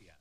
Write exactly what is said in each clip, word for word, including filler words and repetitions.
noticias.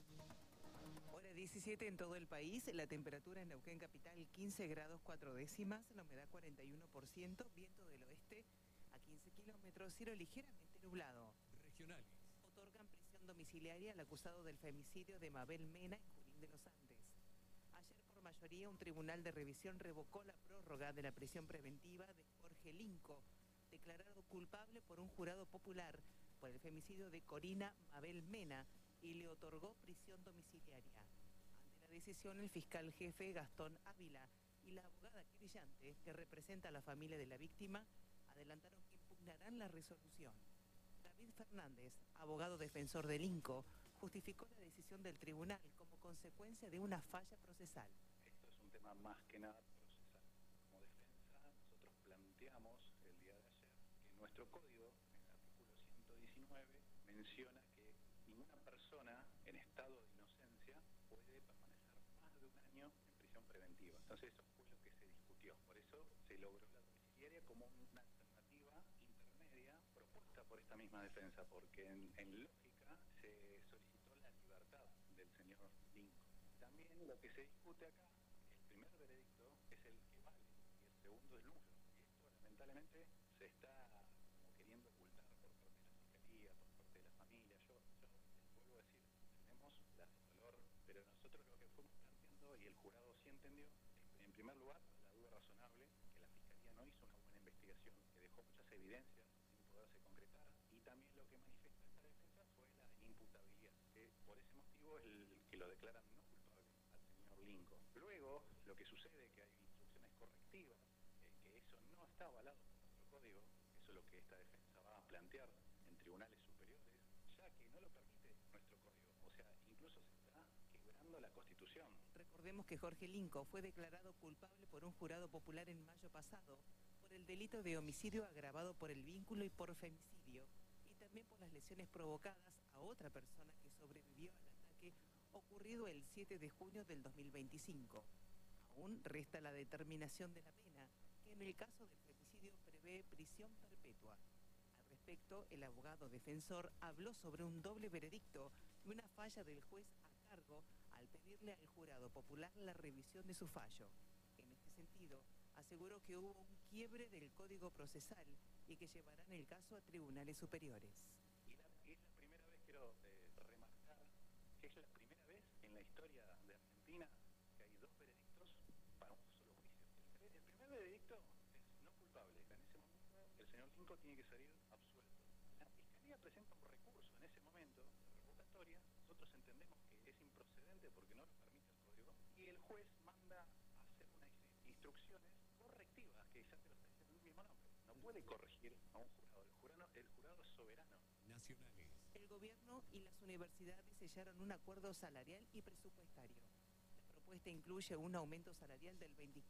Hora diecisiete en todo el país, la temperatura en Neuquén capital quince grados cuatro décimas, la humedad cuarenta y uno por ciento, viento del oeste a quince kilómetros, cielo ligeramente nublado. Regionales. Otorgan prisión domiciliaria al acusado del femicidio de Mabel Mena en Junín de los Andes. Ayer por mayoría un tribunal de revisión revocó la prórroga de la prisión preventiva de Jorge Linco, declarado culpable por un jurado popular por el femicidio de Corina Mabel Mena, y le otorgó prisión domiciliaria. Ante la decisión, el fiscal jefe Gastón Ávila y la abogada querellante, que representa a la familia de la víctima, adelantaron que impugnarán la resolución. David Fernández, abogado defensor de Linco, justificó la decisión del tribunal como consecuencia de una falla procesal. Esto es un tema más que nada procesal. Como defensa, nosotros planteamos el día de ayer que nuestro código, en el artículo ciento diecinueve, menciona que ninguna persona en estado de inocencia puede permanecer más de un año en prisión preventiva. Entonces eso fue lo que se discutió. Por eso se logró la domiciliaria como una alternativa intermedia propuesta por esta misma defensa, porque en, en lógica se solicitó la libertad del señor Linco. También lo que se discute acá, el primer veredicto es el que vale y el segundo es nulo. Y esto lamentablemente se está como queriendo ocultar por parte de la fiscalía, por parte de la familia. Yo, yo les vuelvo a decir, tenemos la de dolor, pero nosotros lo que fuimos planteando, y el jurado sí entendió, en primer lugar, la duda razonable, que la fiscalía no hizo una buena investigación, que dejó muchas evidencias sin poderse concretar, y también lo que manifiesta esta defensa fue la imputabilidad, que por ese motivo es el que lo declaran no culpable al señor Linco. Luego, lo que sucede es que hay instrucciones correctivas, eh, que eso no está avalado por nuestro código, eso es lo que esta defensa va a plantear en tribunales superiores, ya que no lo permite nuestro código. O sea, incluso se está quebrando la Constitución. Recordemos que Jorge Linco fue declarado culpable por un jurado popular en mayo pasado por el delito de homicidio agravado por el vínculo y por femicidio, y también por las lesiones provocadas a otra persona que sobrevivió al ataque ocurrido el siete de junio del dos mil veinticinco. Aún resta la determinación de la pena, que en el caso del femicidio prevé prisión perpetua. Al respecto, el abogado defensor habló sobre un doble veredicto y una falla del juez a cargo al pedirle al jurado popular la revisión de su fallo. En este sentido, aseguró que hubo un quiebre del Código Procesal y que llevarán el caso a tribunales superiores. Y, la, y es la primera vez, quiero eh, remarcar, que es la primera vez en la historia de Argentina que hay dos veredictos para un solo juicio. El, el primer veredicto es no culpable. En ese momento el señor Linco tiene que salir absuelto. La Fiscalía presenta un recurso en ese momento, revocatoria. Nosotros entendemos que es improcedente porque no lo permite el código. Y el juez manda a hacer unas instrucciones correctivas, que ya te lo está diciendo el mismo nombre. No puede corregir a un jurado. El jurado, el jurado es soberano. Nacionales. El gobierno y las universidades sellaron un acuerdo salarial y presupuestario. La propuesta incluye un aumento salarial del veinticuatro